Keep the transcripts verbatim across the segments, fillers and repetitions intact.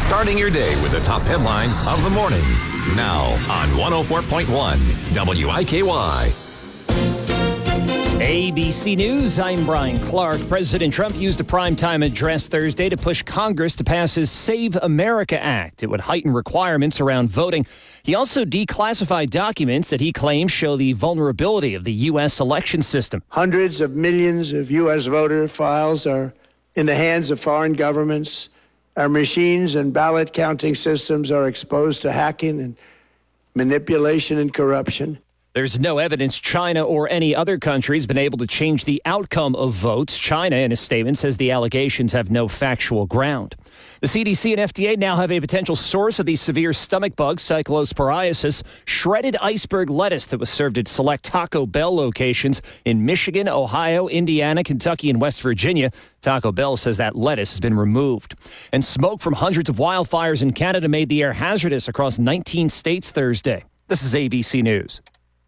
Starting your day with the top headlines of the morning. Now on one oh four point one W I K Y. A B C News, I'm Brian Clark. President Trump used a primetime address Thursday to push Congress to pass his Save America Act. It would heighten requirements around voting. He also declassified documents that he claims show the vulnerability of the U S election system. Hundreds of millions of U S voter files are in the hands of foreign governments. Our machines and ballot counting systems are exposed to hacking and manipulation and corruption. There's no evidence China or any other country has been able to change the outcome of votes. China, in a statement, says the allegations have no factual ground. The C D C and F D A now have a potential source of the severe stomach bug, cyclosporiasis, shredded iceberg lettuce that was served at select Taco Bell locations in Michigan, Ohio, Indiana, Kentucky, and West Virginia. Taco Bell says that lettuce has been removed. And smoke from hundreds of wildfires in Canada made the air hazardous across nineteen states Thursday. This is A B C News.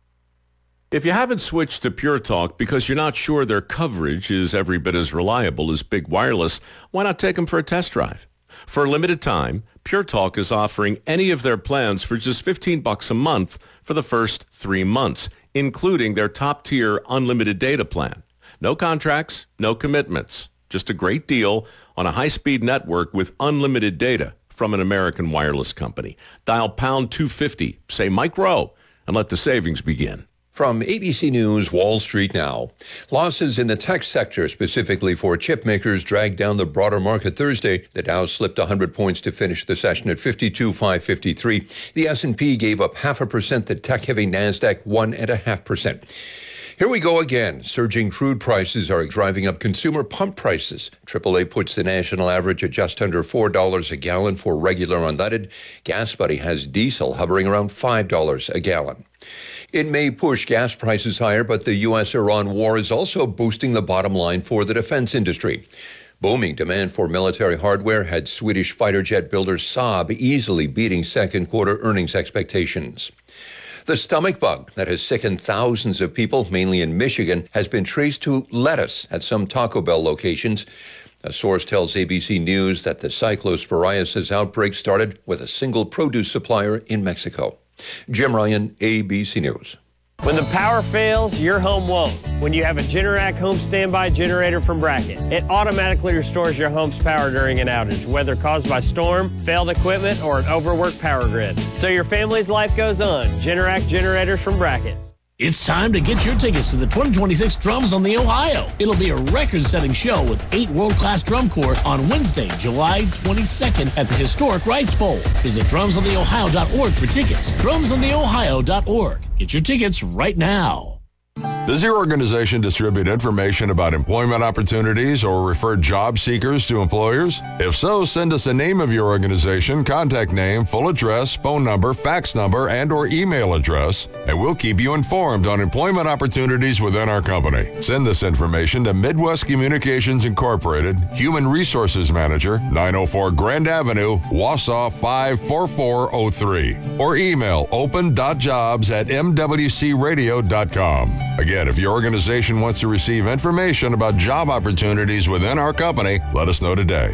If you haven't switched to Pure Talk because you're not sure their coverage is every bit as reliable as Big Wireless, why not take them for a test drive? For a limited time, Pure Talk is offering any of their plans for just fifteen bucks a month for the first three months, including their top-tier unlimited data plan. No contracts, no commitments. Just a great deal on a high-speed network with unlimited data from an American wireless company. Dial pound two fifty, say Mike Rowe, and let the savings begin. From A B C News, Wall Street Now. Losses in the tech sector, specifically for chip makers, dragged down the broader market Thursday. The Dow slipped one hundred points to finish the session at fifty-two thousand five hundred fifty-three. The S and P gave up half a percent. The tech-heavy NASDAQ one and a half percent. Here we go again. Surging crude prices are driving up consumer pump prices. triple A puts the national average at just under four dollars a gallon for regular unleaded. Gas Buddy has diesel hovering around five dollars a gallon. It may push gas prices higher, but the U S Iran war is also boosting the bottom line for the defense industry. Booming demand for military hardware had Swedish fighter jet builder Saab easily beating second quarter earnings expectations. The stomach bug that has sickened thousands of people, mainly in Michigan, has been traced to lettuce at some Taco Bell locations. A source tells A B C News that the cyclosporiasis outbreak started with a single produce supplier in Mexico. Jim Ryan, A B C News. When the power fails, your home won't. When you have a Generac home standby generator from Bracket, it automatically restores your home's power during an outage, whether caused by storm, failed equipment, or an overworked power grid. So your family's life goes on. Generac generators from Bracket. It's time to get your tickets to the twenty twenty-six Drums on the Ohio. It'll be a record-setting show with eight world-class drum corps on Wednesday, July twenty-second at the historic Rice Bowl. Visit drums on the ohio dot org for tickets. drums on the ohio dot org. Get your tickets right now. Does your organization distribute information about employment opportunities or refer job seekers to employers? If so, send us a name of your organization, contact name, full address, phone number, fax number, and or email address, and we'll keep you informed on employment opportunities within our company. Send this information to Midwest Communications Incorporated, Human Resources Manager, nine oh four Grand Avenue, Wausau five four four oh three, or email open dot jobs at m w c radio dot com. Again, if your organization wants to receive information about job opportunities within our company, let us know today.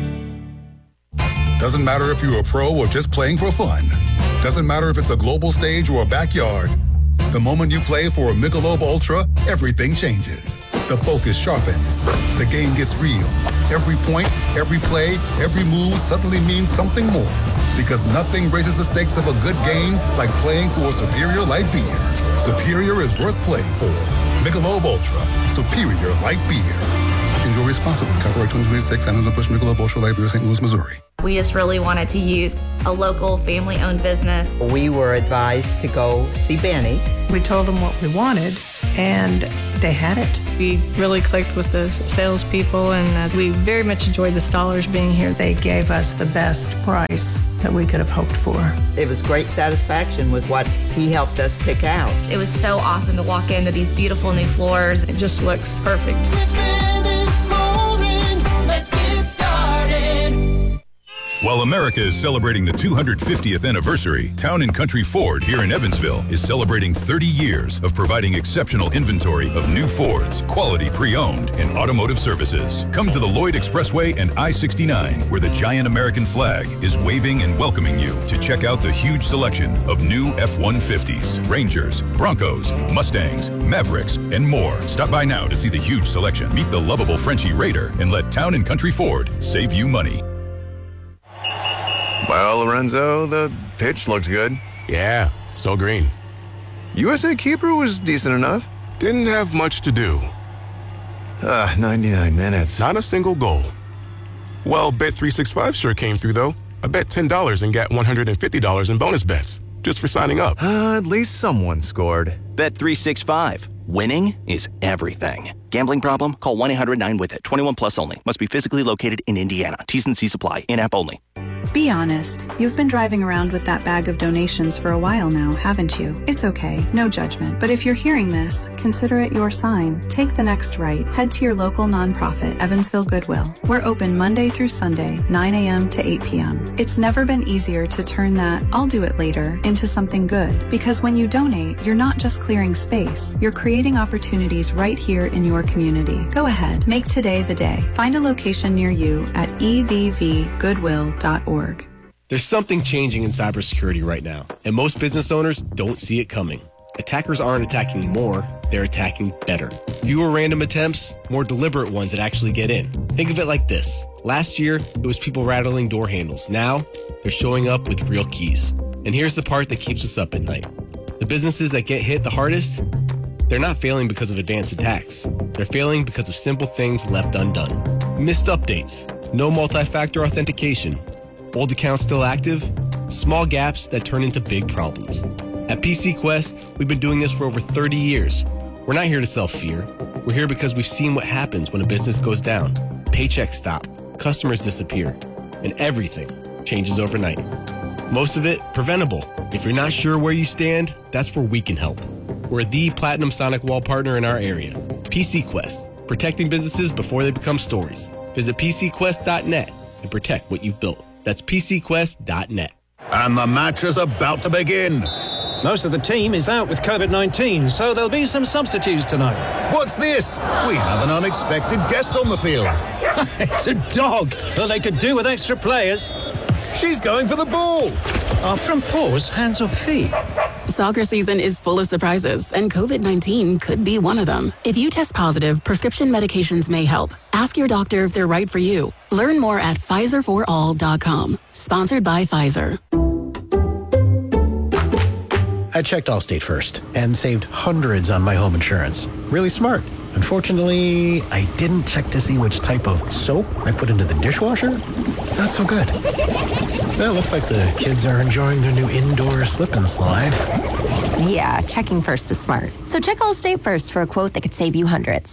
Doesn't matter if you're a pro or just playing for fun. Doesn't matter if it's a global stage or a backyard. The moment you play for a Michelob Ultra, everything changes. The focus sharpens. The game gets real. Every point, every play, every move suddenly means something more. Because nothing raises the stakes of a good game like playing for a superior light beer. Superior is worth playing for. Michelob Ultra, superior light beer. Enjoy responsibly. Copyright twenty twenty-six, Anheuser-Busch Michelob Ultra Light Beer, Saint Louis, Missouri. We just really wanted to use a local family-owned business. We were advised to go see Benny. We told them what we wanted, and they had it. We really clicked with the salespeople, and uh, we very much enjoyed the Stollers being here. They gave us the best price that we could have hoped for. It was great satisfaction with what he helped us pick out. It was so awesome to walk into these beautiful new floors. It just looks perfect. Let's get started. While America is celebrating the two hundred fiftieth anniversary, Town and Country Ford here in Evansville is celebrating thirty years of providing exceptional inventory of new Fords, quality pre-owned, and automotive services. Come to the Lloyd Expressway and I sixty-nine, where the giant American flag is waving and welcoming you to check out the huge selection of new F one fifties, Rangers, Broncos, Mustangs, Mavericks, and more. Stop by now to see the huge selection. Meet the lovable Frenchie Raider and let Town and Country Ford save you money. Well, Lorenzo, the pitch looked good. Yeah, so green. U S A Keeper was decent enough. Didn't have much to do. Ah, ninety-nine minutes. Not a single goal. Well, Bet three sixty-five sure came through, though. I bet ten dollars and got one hundred fifty dollars in bonus bets just for signing up. Uh, at least someone scored. Bet three sixty-five. Winning is everything. Gambling problem? Call one eight hundred nine with it. twenty-one plus only. Must be physically located in Indiana. T's and C's apply. In-app only. Be honest. You've been driving around with that bag of donations for a while now, haven't you? It's okay. No judgment. But if you're hearing this, consider it your sign. Take the next right. Head to your local nonprofit, Evansville Goodwill. We're open Monday through Sunday, nine a.m. to eight p.m. It's never been easier to turn that "I'll do it later" into something good. Because when you donate, you're not just clearing space. You're creating opportunities right here in your community. Go ahead. Make today the day. Find a location near you at e v v goodwill dot org. There's something changing in cybersecurity right now, and most business owners don't see it coming. Attackers aren't attacking more, they're attacking better. Fewer random attempts, more deliberate ones that actually get in. Think of it like this. Last year, it was people rattling door handles. Now, they're showing up with real keys. And here's the part that keeps us up at night. The businesses that get hit the hardest, they're not failing because of advanced attacks. They're failing because of simple things left undone. Missed updates, no multi-factor authentication, old accounts still active, small gaps that turn into big problems. At P C Quest, we've been doing this for over thirty years. We're not here to sell fear. We're here because we've seen what happens when a business goes down. Paychecks stop, customers disappear, and everything changes overnight. Most of it preventable. If you're not sure where you stand, that's where we can help. We're the Platinum Sonic Wall partner in our area. P C Quest, protecting businesses before they become stories. Visit p c quest dot net and protect what you've built. That's p c quest dot net. And the match is about to begin. Most of the team is out with COVID nineteen, so there'll be some substitutes tonight. What's this? We have an unexpected guest on the field. It's a dog. Well, they could do with extra players. She's going for the ball. Our front paws, hands or feet? Soccer season is full of surprises, and COVID nineteen could be one of them. If you test positive, prescription medications may help. Ask your doctor if they're right for you. Learn more at Pfizer for all dot com. Sponsored by Pfizer. I checked Allstate first and saved hundreds on my home insurance. Really smart. Unfortunately, I didn't check to see which type of soap I put into the dishwasher. Not so good. Well, looks like the kids are enjoying their new indoor slip and slide. Yeah, checking first is smart. So check Allstate first for a quote that could save you hundreds.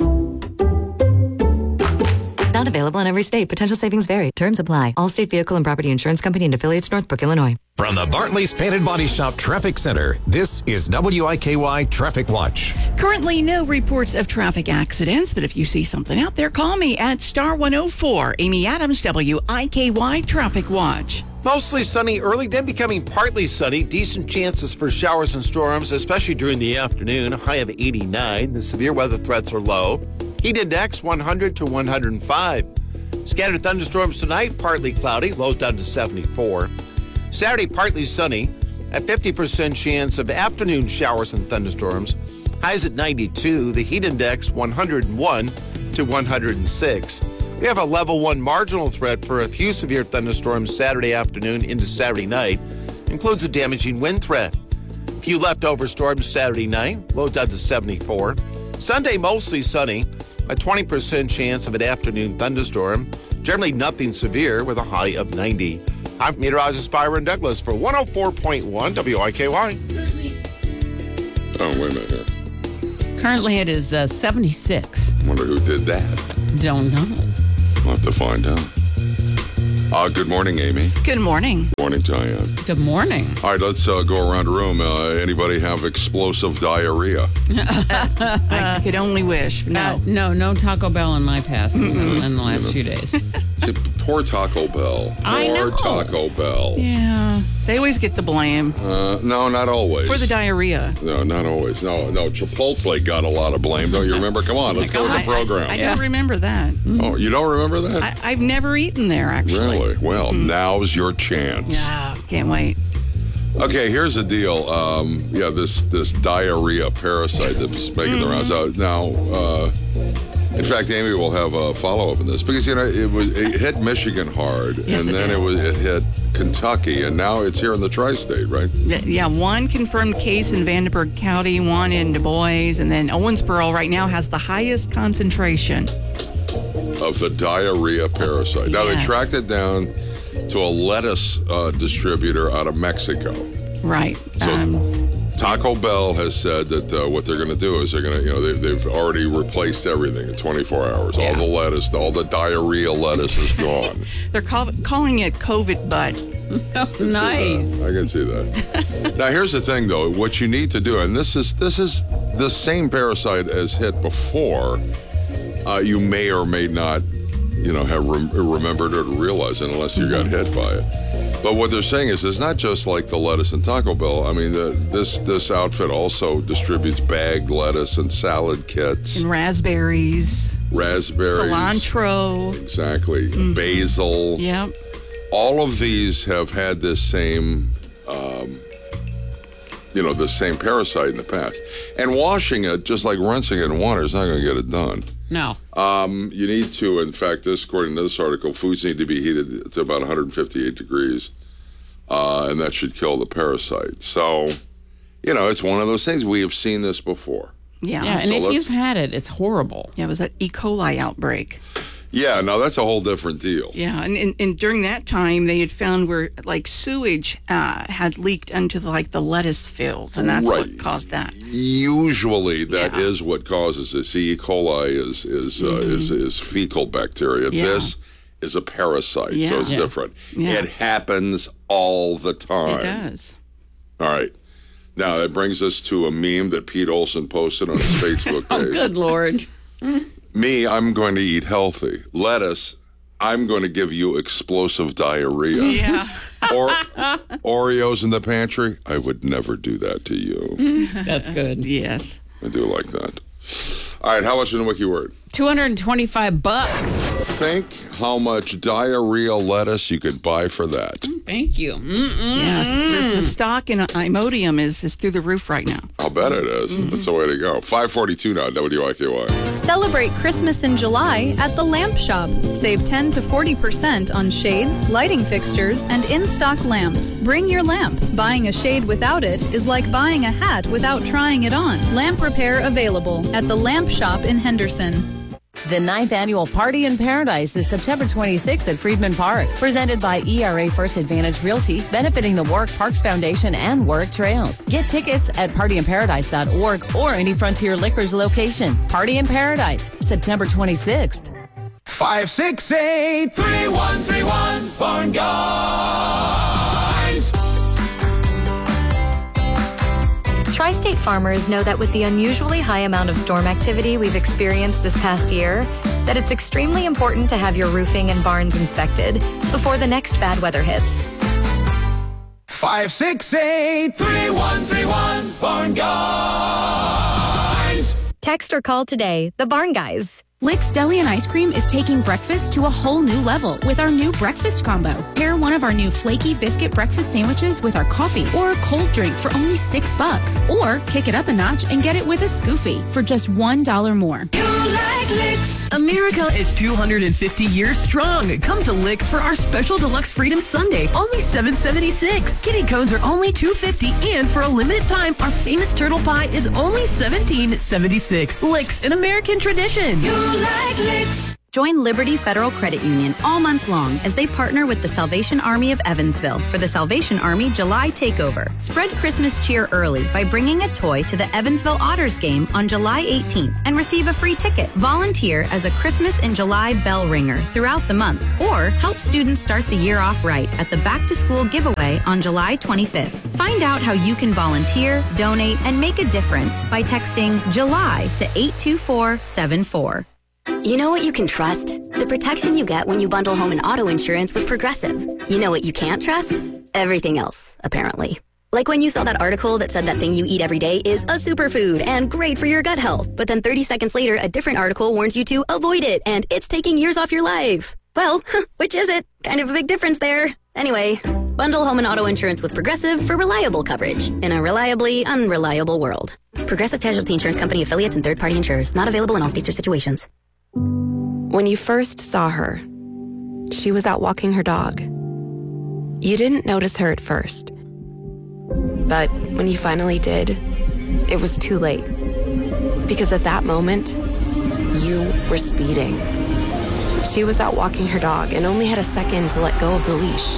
Not available in every state. Potential savings vary. Terms apply. Allstate Vehicle and Property Insurance Company and affiliates, Northbrook, Illinois. From the Bartley's Painted Body Shop Traffic Center, this is W I K Y Traffic Watch. Currently, no reports of traffic accidents, but if you see something out there, call me at star one oh four. Amy Adams, W I K Y Traffic Watch. Mostly sunny early, then becoming partly sunny. Decent chances for showers and storms, especially during the afternoon. A high of eighty-nine. The severe weather threats are low. Heat index one hundred to one hundred five. Scattered thunderstorms tonight, partly cloudy, lows down to seventy-four. Saturday, partly sunny, at fifty percent chance of afternoon showers and thunderstorms. Highs at ninety-two, the heat index one hundred one to one hundred six. We have a level one marginal threat for a few severe thunderstorms Saturday afternoon into Saturday night. Includes a damaging wind threat. A few leftover storms Saturday night, lows down to seventy-four. Sunday, mostly sunny, a twenty percent chance of an afternoon thunderstorm. Generally nothing severe with a high of ninety. I'm meteorologist Byron Douglas for one oh four point one W I K Y. Oh, wait a minute here. Currently it is uh, seventy-six. Wonder who did that. Don't know. We'll have to find out. Uh, good morning, Amy. Good morning. Morning, Diane. Good morning. All right, let's uh, go around the room. Uh, anybody have explosive diarrhea? I could only wish. No. Uh, no, no Taco Bell in my past in, in the last few days. See, poor Taco Bell. I Poor know. Taco Bell. Yeah. They always get the blame. Uh, no, not always. For the diarrhea. No, not always. No, no. Chipotle got a lot of blame. Don't you remember? Come on, let's go with the program. I, I, I don't remember that. Oh, you don't remember that? I, I've never eaten there, actually. Really? Well, mm-hmm. now's your chance. Yeah, can't wait. Okay, here's the deal. Um, yeah, this this diarrhea parasite that's making the rounds. Uh, now, uh, in fact, Amy will have a follow-up on this because, you know, it was it hit Michigan hard, Yes, and it then did. it was it hit Kentucky, and now it's here in the tri-state, right? Yeah, one confirmed case in Vandenberg County, one in Du Bois, and then Owensboro right now has the highest concentration. Of the diarrhea parasite. Now, Yes. they tracked it down to a lettuce uh, distributor out of Mexico. Right. So Um, Taco Bell has said that uh, what they're going to do is they're going to, you know, they, they've already replaced everything in twenty-four hours. All the lettuce, all the diarrhea lettuce is gone. they're call, calling it COVID butt. Oh, nice. I can see that. Now, here's the thing, though. What you need to do, and this is this is the same parasite as hit before. Uh, you may or may not, you know, have rem- remembered or realized it unless you got hit by it. But what they're saying is it's not just like the lettuce in Taco Bell. I mean, the, this this outfit also distributes bagged lettuce and salad kits. And raspberries. Raspberries. Cilantro. Exactly. Mm-hmm. Basil. Yep. All of these have had this same, um, you know, the same parasite in the past. And washing it, just like rinsing it in water, is not going to get it done. No. Um, you need to, in fact, this, according to this article, foods need to be heated to about one hundred fifty-eight degrees, uh, and that should kill the parasite. So, you know, it's one of those things. We have seen this before. Yeah. Yeah, and So if let's- you've had it, it's horrible. Yeah, it was an E. coli outbreak. Yeah, no, that's a whole different deal. Yeah, and, and, and during that time, they had found where, like, sewage uh, had leaked into, the, like, the lettuce fields, and that's Right. what caused that. Usually, that is what causes this. E. coli is is uh, Mhm. is, is fecal bacteria. Yeah. This is a parasite, so Yeah. it's Yeah. different. Yeah. It happens all the time. It does. All right. Now, that brings us to a meme that Pete Olson posted on his Facebook Oh, page. good Lord. Me, I'm going to eat healthy. Lettuce, I'm going to give you explosive diarrhea. Yeah. Or Oreos in the pantry, I would never do that to you. That's good. Yes. I do like that. All right, how much in the wiki word? two hundred twenty-five bucks. Think how much diarrhea lettuce you could buy for that. Thank you. Mm-mm. Yes. The, the stock in Imodium is, is through the roof right now. I'll bet it is. That's the way to go. five forty-two now, W I K Y. Celebrate Christmas in July at the Lamp Shop. Save ten to forty percent on shades, lighting fixtures, and in-stock lamps. Bring your lamp. Buying a shade without it is like buying a hat without trying it on. Lamp repair available at the Lamp Shop in Henderson. The ninth annual Party in Paradise is September twenty-sixth at Friedman Park, presented by E R A First Advantage Realty, benefiting the Warwick Parks Foundation and Warwick Trails. Get tickets at party in paradise dot org or any Frontier Liquors location. Party in Paradise, September twenty-sixth. Five six eight three one three one Barn Guys. Tri-State farmers know that with the unusually high amount of storm activity we've experienced this past year, that it's extremely important to have your roofing and barns inspected before the next bad weather hits. Five six eight three one three one Barn Guys. Text or call today, the Barn Guys. Lick's Deli and Ice Cream is taking breakfast to a whole new level with our new breakfast combo. Pair one of our new flaky biscuit breakfast sandwiches with our coffee or a cold drink for only six bucks. Or kick it up a notch and get it with a Scoofy for just one dollar more. You like Licks. America is two hundred fifty years strong. Come to Licks for our special deluxe Freedom Sunday, only seven seventy-six. Kitty cones are only two fifty, and for a limited time, our famous turtle pie is only seventeen seventy-six. Licks, an American tradition. You like Licks. Join Liberty Federal Credit Union all month long as they partner with the Salvation Army of Evansville for the Salvation Army July Takeover. Spread Christmas cheer early by bringing a toy to the Evansville Otters game on July eighteenth and receive a free ticket. Volunteer as a Christmas in July bell ringer throughout the month, or help students start the year off right at the Back to School giveaway on July twenty-fifth. Find out how you can volunteer, donate, and make a difference by texting July to eight two four seven four. You know what you can trust? The protection you get when you bundle home and auto insurance with Progressive. You know what you can't trust? Everything else, apparently. Like when you saw that article that said that thing you eat every day is a superfood and great for your gut health, but then thirty seconds later, a different article warns you to avoid it and it's taking years off your life. Well, which is it? Kind of a big difference there. Anyway, bundle home and auto insurance with Progressive for reliable coverage in a reliably unreliable world. Progressive Casualty Insurance Company affiliates and third-party insurers. Not available in all states or situations. When you first saw her, she was out walking her dog. You didn't notice her at first. But when you finally did, it was too late. Because at that moment, you were speeding. She was out walking her dog and only had a second to let go of the leash.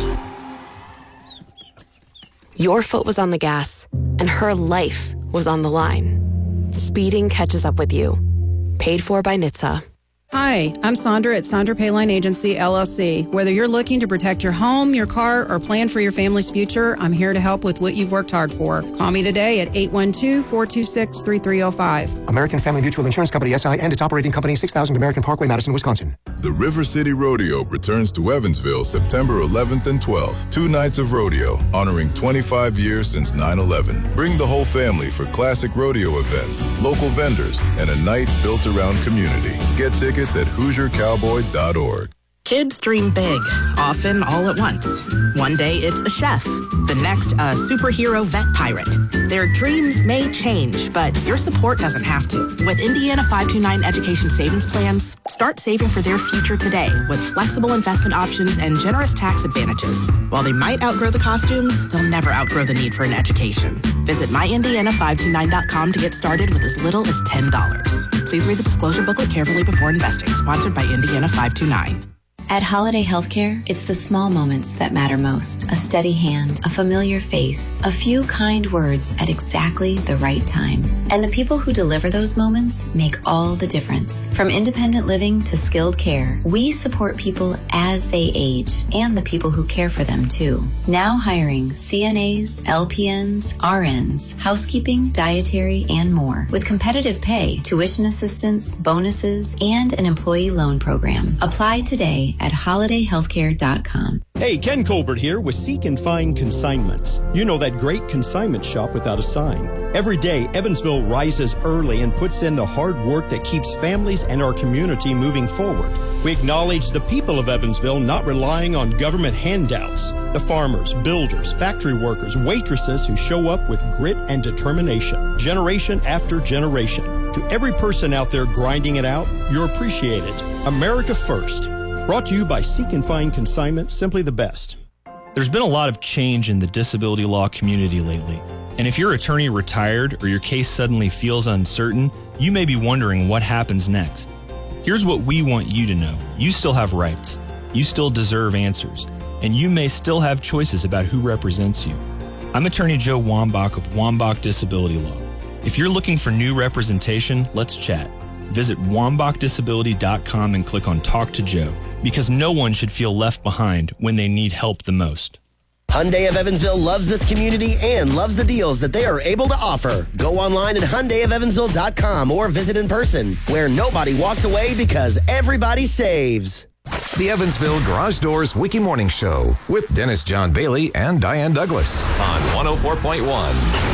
Your foot was on the gas, and her life was on the line. Speeding catches up with you. Paid for by N H T S A. Hi, I'm Sandra at Sandra Payline Agency, L L C. Whether you're looking to protect your home, your car, or plan for your family's future, I'm here to help with what you've worked hard for. Call me today at eight one two, four two six, three three zero five. American Family Mutual Insurance Company, S I, and its operating company, six thousand American Parkway, Madison, Wisconsin. The River City Rodeo returns to Evansville September eleventh and twelfth. Two nights of rodeo, honoring twenty-five years since nine eleven. Bring the whole family for classic rodeo events, local vendors, and a night built around community. Get tickets at hoosier cowboy dot org. Kids dream big, often all at once. One day it's a chef, the next a superhero vet pirate. Their dreams may change, but your support doesn't have to. With Indiana five two nine Education Savings Plans, start saving for their future today with flexible investment options and generous tax advantages. While they might outgrow the costumes, they'll never outgrow the need for an education. Visit my indiana five two nine dot com to get started with as little as ten dollars. Please read the disclosure booklet carefully before investing. Sponsored by Indiana five two nine. At Holiday Healthcare, it's the small moments that matter most. A steady hand, a familiar face, a few kind words at exactly the right time. And the people who deliver those moments make all the difference. From independent living to skilled care, we support people as they age and the people who care for them too. Now hiring C N As, L P Ns, R Ns, housekeeping, dietary, and more. With competitive pay, tuition assistance, bonuses, and an employee loan program. Apply today at holiday healthcare dot com. Hey, Ken Colbert here with Seek and Find Consignments. You know that great consignment shop without a sign. Every day, Evansville rises early and puts in the hard work that keeps families and our community moving forward. We acknowledge the people of Evansville not relying on government handouts. The farmers, builders, factory workers, waitresses who show up with grit and determination, generation after generation. To every person out there grinding it out, you're appreciated. America first. Brought to you by Seek and Find Consignment, simply the best. There's been a lot of change in the disability law community lately. And if your attorney retired or your case suddenly feels uncertain, you may be wondering what happens next. Here's what we want you to know. You still have rights. You still deserve answers. And you may still have choices about who represents you. I'm Attorney Joe Wambach of Wambach Disability Law. If you're looking for new representation, let's chat. Visit wambach disability dot com and click on Talk to Joe, because no one should feel left behind when they need help the most. Hyundai of Evansville loves this community and loves the deals that they are able to offer. Go online at hyundai of evansville dot com or visit in person, where nobody walks away because everybody saves. The Evansville Garage Doors Wiki Morning Show with Dennis John Bailey and Diane Douglas on one oh four point one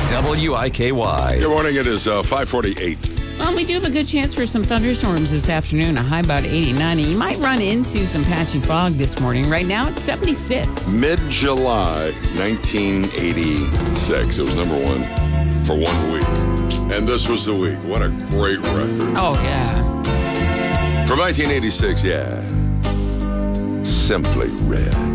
W I K Y. Good morning. It is uh, five forty-eight. Well, we do have a good chance for some thunderstorms this afternoon, a high about eighty-nine. And you might run into some patchy fog this morning. Right now, it's seventy-six. Mid-July nineteen eighty-six. It was number one for one week. And this was the week. What a great record. Oh, yeah. From nineteen eighty-six, yeah. Simply Red.